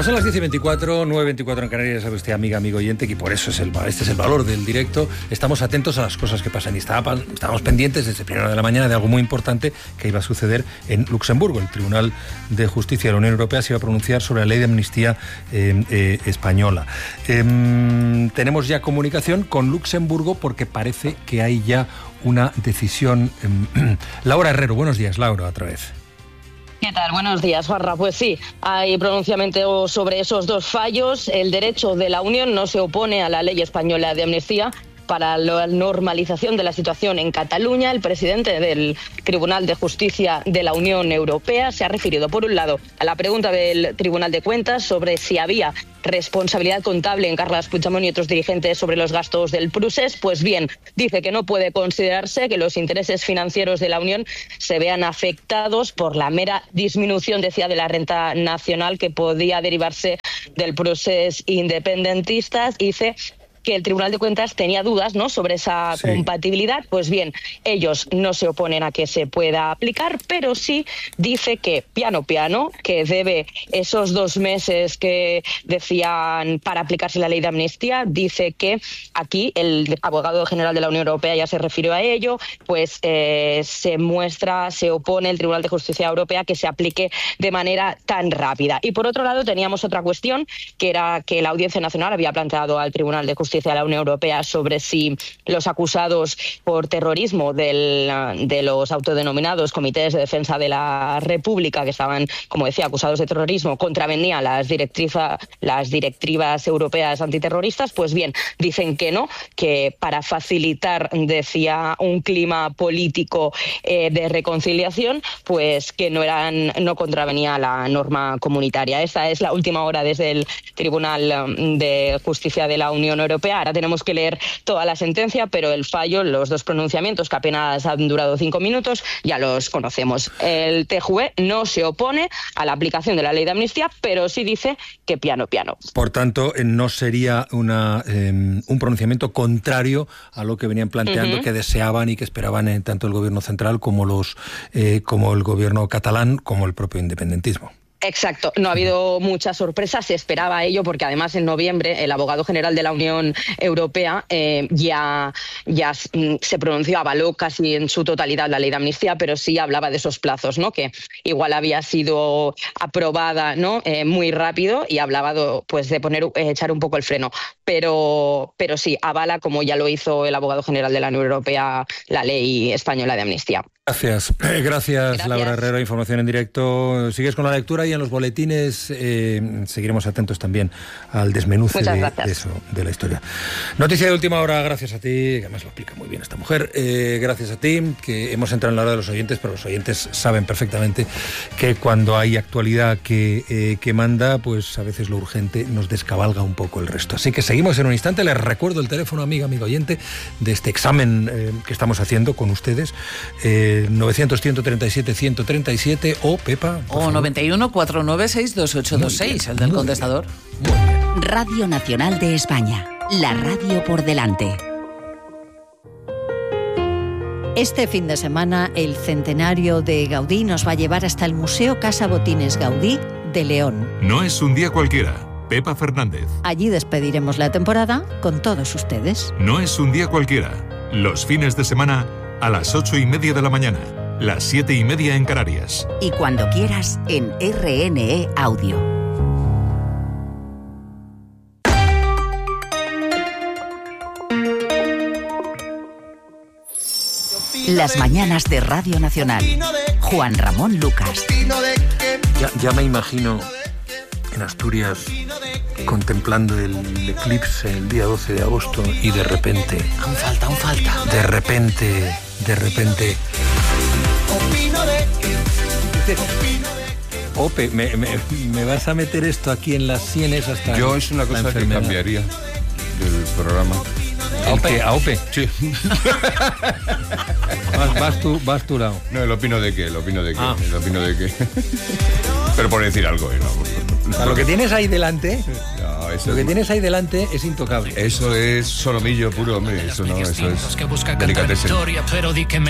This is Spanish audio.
Bueno, son las 10:24, 9:24 en Canarias, sabe usted, amiga, amigo oyente, que por eso este es el valor del directo. Estamos atentos a las cosas que pasan y estábamos pendientes desde primera hora de la mañana de algo muy importante que iba a suceder en Luxemburgo. El Tribunal de Justicia de la Unión Europea se iba a pronunciar sobre la ley de amnistía española. Tenemos ya comunicación con Luxemburgo porque parece que hay ya una decisión. Laura Herrero, buenos días, Laura, otra vez. ¿Qué tal? Buenos días, Juanra. Pues sí, hay pronunciamiento sobre esos dos fallos. El derecho de la Unión no se opone a la ley española de amnistía para la normalización de la situación en Cataluña. El presidente del Tribunal de Justicia de la Unión Europea se ha referido, por un lado, a la pregunta del Tribunal de Cuentas sobre si había responsabilidad contable en Carles Puigdemont y otros dirigentes sobre los gastos del Prusés. Pues bien, dice que no puede considerarse que los intereses financieros de la Unión se vean afectados por la mera disminución, decía, de la renta nacional que podía derivarse del Prusés independentista. Dice que el Tribunal de Cuentas tenía dudas, ¿no?, sobre esa compatibilidad. Pues bien, ellos no se oponen a que se pueda aplicar, pero sí dice que piano, que debe esos 2 meses que decían para aplicarse la ley de amnistía. Dice que aquí el abogado general de la Unión Europea ya se refirió a ello, pues se opone el Tribunal de Justicia Europea que se aplique de manera tan rápida. Y por otro lado teníamos otra cuestión, que era que la Audiencia Nacional había planteado al Tribunal de Justicia de la Unión Europea sobre si los acusados por terrorismo de los autodenominados comités de defensa de la República, que estaban, como decía, acusados de terrorismo, contravenían las directivas europeas antiterroristas. Pues bien, dicen que no, que para facilitar, decía, un clima político de reconciliación, pues que no contravenía la norma comunitaria. Esta es la última hora desde el Tribunal de Justicia de la Unión Europea. Ahora tenemos que leer toda la sentencia, pero el fallo, los 2 pronunciamientos que apenas han durado 5 minutos, ya los conocemos. El TJUE no se opone a la aplicación de la ley de amnistía, pero sí dice que piano. Por tanto, no sería un pronunciamiento contrario a lo que venían planteando, que deseaban y que esperaban tanto el gobierno central como el gobierno catalán, como el propio independentismo. Exacto, no ha habido mucha sorpresa, se esperaba ello porque además en noviembre el abogado general de la Unión Europea ya se pronunció, avaló casi en su totalidad la ley de amnistía, pero sí hablaba de esos plazos, ¿no?, que igual había sido aprobada, ¿no?, muy rápido, y hablaba de echar un poco el freno, pero sí avala, como ya lo hizo el abogado general de la Unión Europea, la ley española de amnistía. Gracias, Laura Herrero, información en directo. Sigues con la lectura y en los boletines seguiremos atentos también al desmenuce de la historia. Noticia de última hora, gracias a ti, que además lo explica muy bien esta mujer. Gracias a ti, que hemos entrado en la hora de los oyentes, pero los oyentes saben perfectamente que cuando hay actualidad que manda, pues a veces lo urgente nos descabalga un poco el resto. Así que seguimos en un instante. Les recuerdo el teléfono, amigo oyente, de este examen que estamos haciendo con ustedes. 900-137-137 o Pepa. O 91-496-2826, el del contestador. Radio Nacional de España, la radio por delante. Este fin de semana, el centenario de Gaudí nos va a llevar hasta el Museo Casa Botines Gaudí de León. No es un día cualquiera. Pepa Fernández. Allí despediremos la temporada con todos ustedes. No es un día cualquiera. Los fines de semana a las 8:30 de la mañana, las 7:30 en Canarias. Y cuando quieras en RNE Audio. Las mañanas de Radio Nacional. Juan Ramón Lucas. Ya me imagino en Asturias contemplando el eclipse el día 12 de agosto y de repente... Aún falta. De repente... Ope, me vas a meter esto aquí en las sienes hasta... Yo es una cosa que cambiaría del programa. ¿A Ope? Sí. Vas tu lado. No, el opino de qué. Pero por decir algo, ¿no? Lo que tienes ahí delante... Lo que tienes ahí delante es intocable. Eso es solomillo puro, hombre. Eso no, eso es delicatessen.